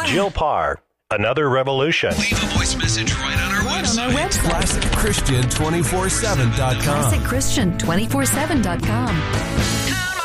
Jill Parr, Another Revolution. Leave a voice message right on our website. ClassicChristian247.com. ClassicChristian247.com. Count